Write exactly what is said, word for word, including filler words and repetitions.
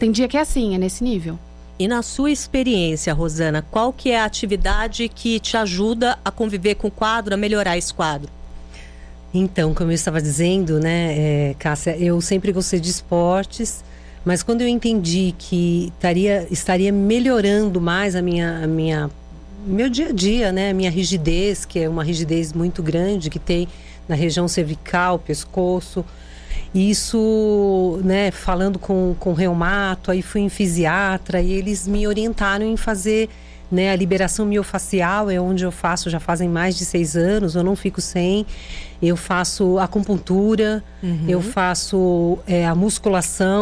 tem dia que é assim, é nesse nível. E na sua experiência, Rosana, qual que é a atividade que te ajuda a conviver com o quadro, a melhorar esse quadro? Então, como eu estava dizendo, né, é, Cássia, eu sempre gostei de esportes, mas quando eu entendi que estaria, estaria melhorando mais a minha, a minha, meu dia a dia, né, a minha rigidez, que é uma rigidez muito grande que tem na região cervical, pescoço, isso, né, falando com, com reumato, aí fui em fisiatra e eles me orientaram em fazer, né, a liberação miofacial, é onde eu faço, já fazem mais de seis anos, eu não fico sem. Eu faço acupuntura, uhum. eu faço é, a musculação.